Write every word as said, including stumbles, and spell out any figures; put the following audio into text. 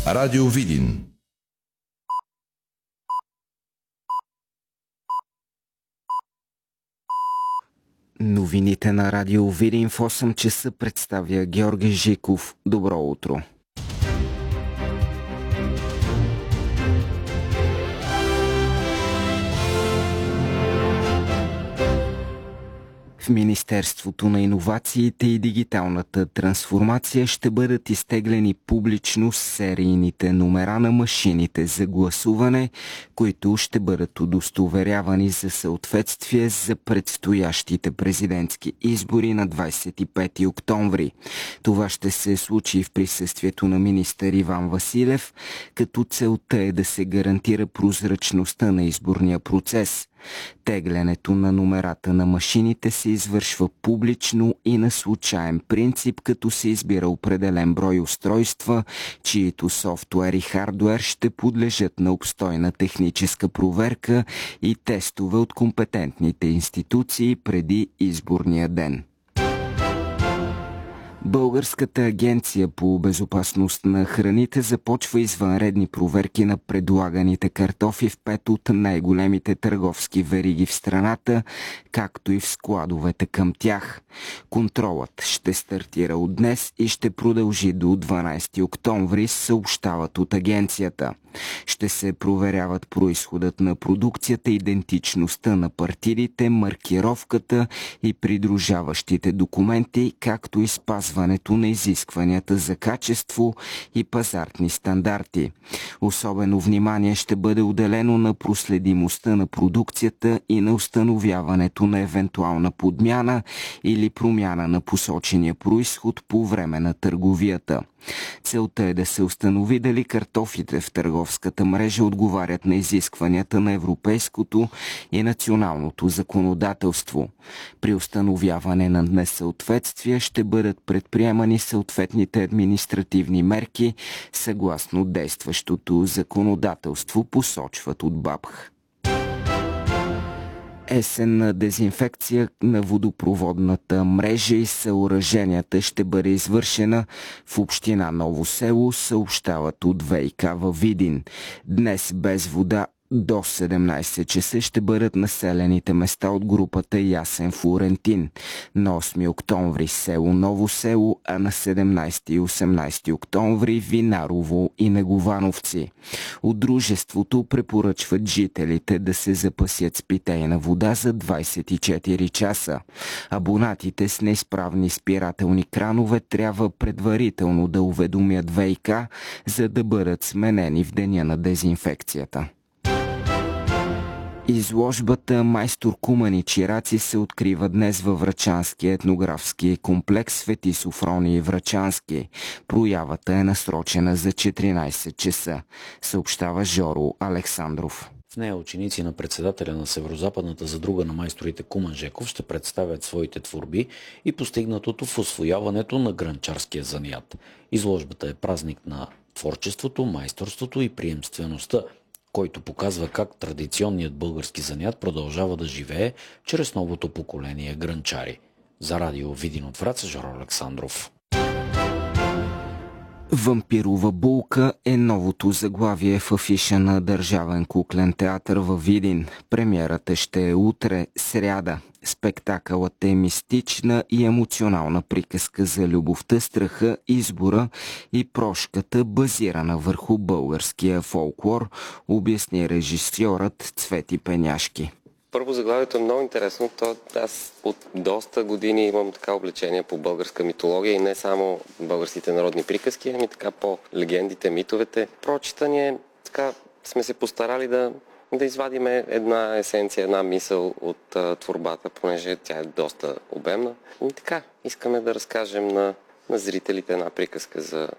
Радио Видин. Новините на Радио Видин в осем часа представя Георги Жиков. Добро утро! В Министерството на иновациите и дигиталната трансформация ще бъдат изтеглени публично серийните номера на машините за гласуване, които ще бъдат удостоверявани за съответствие за предстоящите президентски избори на двадесет и пети октомври. Това ще се случи в присъствието на министър Иван Василев, като целта е да се гарантира прозрачността на изборния процес. Теглянето на номерата на машините се извършва публично и на случаен принцип, като се избира определен брой устройства, чието софтуер и хардуер ще подлежат на обстойна техническа проверка и тестове от компетентните институции преди изборния ден. Българската агенция по безопасност на храните започва извънредни проверки на предлаганите картофи в пет от най-големите търговски вериги в страната, както и в складовете към тях. Контролът ще стартира от днес и ще продължи до дванадесети октомври, съобщават от агенцията. Ще се проверяват произходът на продукцията, идентичността на партидите, маркировката и придружаващите документи, както и спазването на изискванията за качество и пазарни стандарти. Особено внимание ще бъде отделено на проследимостта на продукцията и на установяването на евентуална подмяна или промяна на посочения произход по време на търговията. Целта е да се установи дали картофите в търговската мрежа отговарят на изискванията на европейското и националното законодателство. При установяване на несъответствия ще бъдат предприемани съответните административни мерки съгласно действащото законодателство, посочват от БАБХ. Есенна дезинфекция на водопроводната мрежа и съоръженията ще бъде извършена в община Ново село, съобщават от ВиК във Видин. Днес без вода до седемнадесет часа ще бъдат населените места от групата Ясен Флорентин. На осми октомври село Ново село, а на седемнадесети и осемнадесети октомври Винарово и Неговановци. От дружеството препоръчват жителите да се запасят с питейна вода за двадесет и четири часа. Абонатите с неизправни спирателни кранове трябва предварително да уведомят ВиК, за да бъдат сменени в деня на дезинфекцията. Изложбата Майстор Куман и чираци се открива днес във Врачанския етнографски комплекс Свети Софроний Врачански. Проявата е насрочена за четиринадесет часа, съобщава Жоро Александров. В нея ученици на председателя на Северозападната задруга на майсторите Куман Жеков ще представят своите творби и постигнатото в усвояването на грънчарския занаят. Изложбата е празник на творчеството, майсторството и приемствеността, който показва как традиционният български занаят продължава да живее чрез новото поколение грънчари. За Радио Видин от Враца, Жоро Александров. Вампирова булка е новото заглавие в афиша на Държавен куклен театър във Видин. Премиерата ще е утре, сряда. Спектакълът е мистична и емоционална приказка за любовта, страха, избора и прошката, базирана върху българския фолклор, обясни режисьорът Цвети Пеняшки. Първо, заглавието е много интересно. То, аз от доста години имам така облечение по българска митология и не само българските народни приказки, ами така по легендите, митовете. Прочитане, така сме се постарали да, да извадиме една есенция, една мисъл от а, творбата, понеже тя е доста обемна. И така, искаме да разкажем на, на зрителите една приказка за